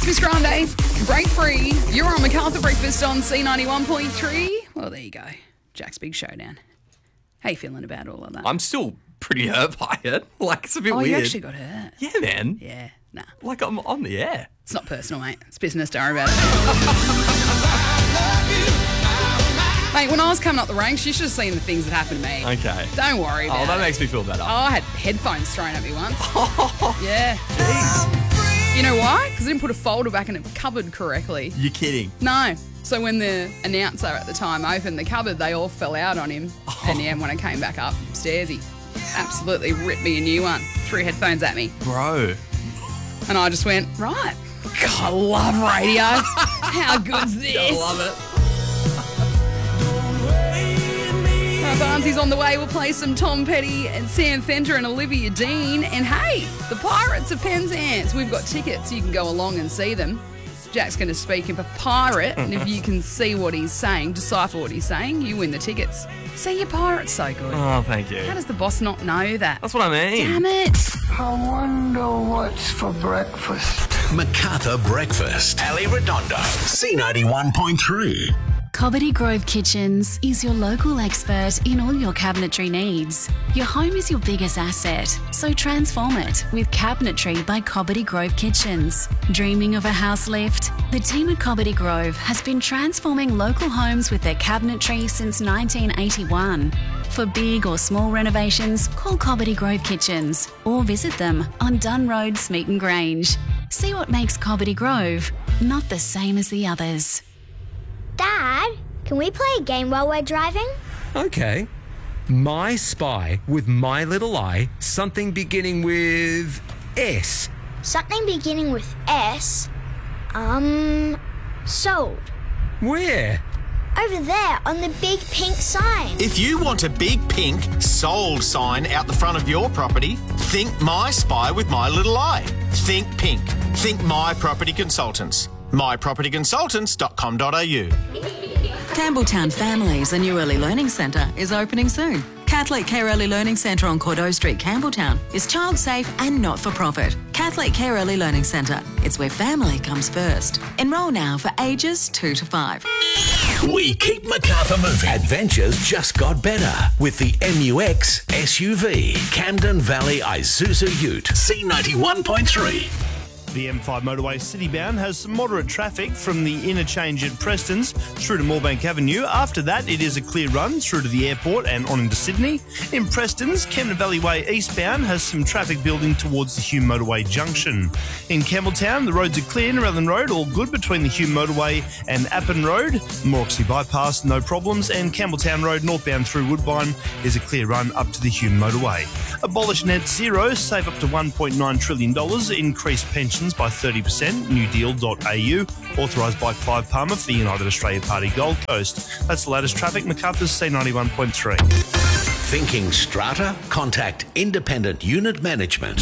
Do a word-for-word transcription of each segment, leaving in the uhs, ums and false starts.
Miss Grande, break free. You're on MacArthur Breakfast on C ninety-one point three. Well, there you go. Jack's big showdown. How you feeling about all of that? I'm still pretty hurt by it. Like, it's a bit oh, weird. you actually got hurt? Yeah, man. Yeah, nah. Like, I'm on the air. It's not personal, mate. It's business. Don't worry about it. Mate, when I was coming up the ranks, you should have seen the things that happened to me. Okay. Don't worry about Oh, that it. makes me feel better. Oh, I had headphones thrown at me once. Yeah. Jeez. You know why? Because I didn't put a folder back in a cupboard correctly. You're kidding. No. So when the announcer at the time opened the cupboard, they all fell out on him. Oh. And yeah, when I came back upstairs, he absolutely ripped me a new one. Threw headphones at me. Bro. And I just went, right. God, I love radio. How good's this? I love it. Barnsy's on the way. We'll play some Tom Petty and Sam Fender and Olivia Dean. And hey, the Pirates of Penzance. We've got tickets. You can go along and see them. Jack's going to speak in a pirate, and if you can see what he's saying, decipher what he's saying, you win the tickets. See, your pirate's so good. Oh, thank you. How does the boss not know that? That's what I mean. Damn it. I wonder what's for breakfast. MacArthur Breakfast. Ali Redondo. C ninety-one point three. Cobbitty Grove Kitchens is your local expert in all your cabinetry needs. Your home is your biggest asset, so transform it with Cabinetry by Cobbitty Grove Kitchens. Dreaming of a house lift? The team at Cobbitty Grove has been transforming local homes with their cabinetry since nineteen eighty-one. For big or small renovations, call Cobbitty Grove Kitchens or visit them on Dunn Road, Smeaton Grange. See what makes Cobbitty Grove not the same as the others. Dad, can we play a game while we're driving? Okay. My Spy with My Little Eye, something beginning with S. Something beginning with S? Um, sold. Where? Over there on the big pink sign. If you want a big pink sold sign out the front of your property, think My Spy with My Little Eye. Think pink. Think My Property Consultants. my property consultants dot com dot a u. Campbelltown Families, a new early learning centre, is opening soon. Catholic Care Early Learning Centre on Cordeaux Street, Campbelltown is child safe and not for profit. Catholic Care Early Learning Centre. It's where family comes first. Enrol now for ages two to five. We keep MacArthur moving. Adventures just got better with the M U X S U V. Camden Valley Isuzu Ute. C ninety-one point three. The M five motorway citybound has some moderate traffic from the interchange at Preston's through to Moorebank Avenue. After that, it is a clear run through to the airport and on into Sydney. In Preston's, Camden Valley Way eastbound has some traffic building towards the Hume Motorway junction. In Campbelltown, the roads are clear. Narellan Road, all good between the Hume Motorway and Appin Road. Mooroxy Bypass, no problems. And Campbelltown Road northbound through Woodbine is a clear run up to the Hume Motorway. Abolish net zero, save up to one point nine trillion dollars, increase pensions by thirty percent, new deal dot a u, authorised by Clive Palmer for the United Australia Party Gold Coast. That's the latest traffic. MacArthur's C ninety-one point three. Thinking strata? Contact Independent Unit Management.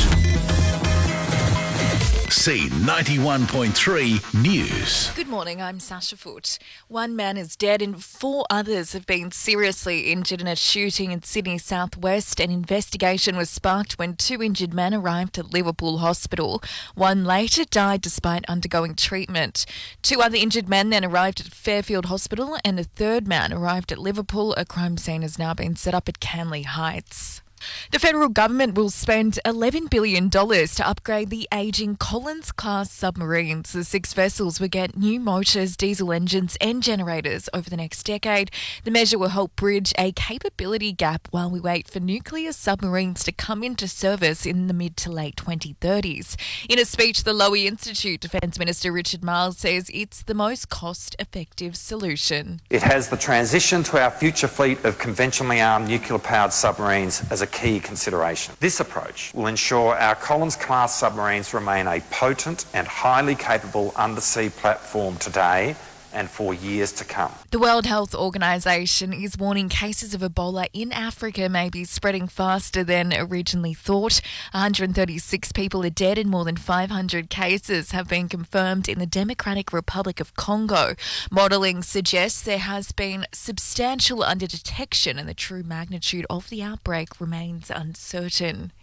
C ninety-one point three News. Good morning, I'm Sasha Foote. One man is dead and four others have been seriously injured in a shooting in Sydney southwest. An investigation was sparked when two injured men arrived at Liverpool Hospital. One later died despite undergoing treatment. Two other injured men then arrived at Fairfield Hospital and a third man arrived at Liverpool. A crime scene has now been set up at Canley Heights. The federal government will spend eleven billion dollars to upgrade the ageing Collins-class submarines. The six vessels will get new motors, diesel engines and generators over the next decade. The measure will help bridge a capability gap while we wait for nuclear submarines to come into service in the mid to late twenty thirties. In a speech, the Lowy Institute Defence Minister Richard Marles says it's the most cost-effective solution. It has the transition to our future fleet of conventionally armed nuclear-powered submarines as a key consideration. This approach will ensure our Collins-class submarines remain a potent and highly capable undersea platform today and for years to come. The World Health Organization is warning cases of Ebola in Africa may be spreading faster than originally thought. one hundred thirty-six people are dead and more than five hundred cases have been confirmed in the Democratic Republic of Congo. Modelling suggests there has been substantial underdetection and the true magnitude of the outbreak remains uncertain.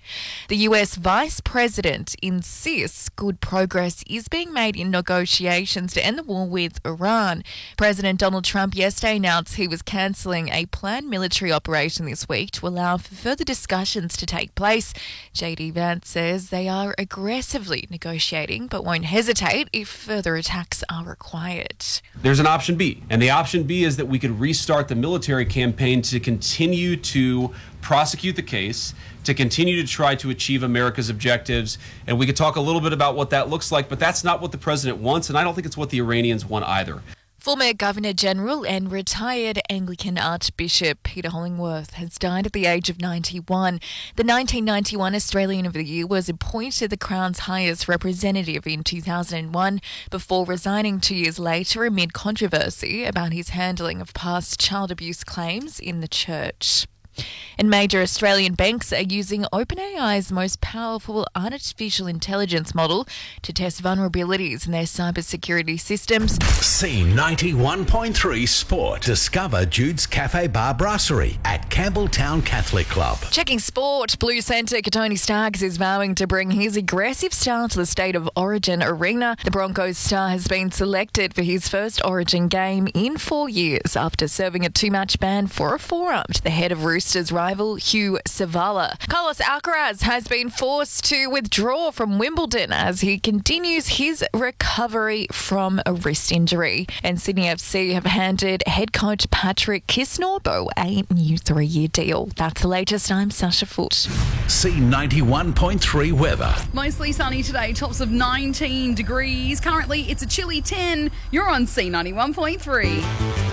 The U S Vice President insists good progress is being made in negotiations to end the war with Iran. President Donald Trump yesterday announced he was cancelling a planned military operation this week to allow for further discussions to take place. J D Vance says they are aggressively negotiating but won't hesitate if further attacks are required. There's an option B, and the option B is that we could restart the military campaign to continue to prosecute the case, to continue to try to achieve America's objectives. And we could talk a little bit about what that looks like, but that's not what the president wants, and I don't think it's what the Iranians want either. Former Governor-General and retired Anglican Archbishop Peter Hollingworth has died at the age of ninety-one. The nineteen ninety-one Australian of the Year was appointed the Crown's highest representative in two thousand one before resigning two years later amid controversy about his handling of past child abuse claims in the church. And major Australian banks are using OpenAI's most powerful artificial intelligence model to test vulnerabilities in their cybersecurity systems. C ninety-one point three Sport. Discover Jude's Cafe Bar Brasserie at Campbelltown Catholic Club. Checking sport, Blue centre Tony Starks is vowing to bring his aggressive style to the State of Origin Arena. The Broncos star has been selected for his first Origin game in four years after serving a two-match ban for a forearm to the head of Roosters rival Hugh Savala. Carlos Alcaraz has been forced to withdraw from Wimbledon as he continues his recovery from a wrist injury. And Sydney F C have handed head coach Patrick Kisnorbo a new three-year deal. That's the latest. I'm Sasha Foote. C ninety-one point three weather. Mostly sunny today, tops of nineteen degrees. Currently, it's a chilly ten. You're on C ninety-one point three.